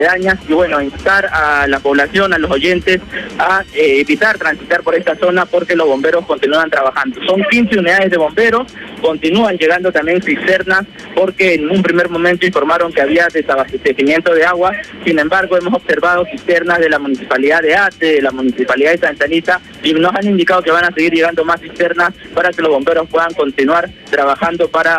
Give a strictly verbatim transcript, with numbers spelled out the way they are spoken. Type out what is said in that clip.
y bueno, instar a la población, a los oyentes, a eh, evitar transitar por esta zona porque los bomberos continúan trabajando. Son quince unidades de bomberos, continúan llegando también cisternas porque en un primer momento informaron que había desabastecimiento de agua. Sin embargo, hemos observado cisternas de la Municipalidad de Ate, de la Municipalidad de Santa Anita, y nos han indicado que van a seguir llegando más cisternas para que los bomberos puedan continuar trabajando para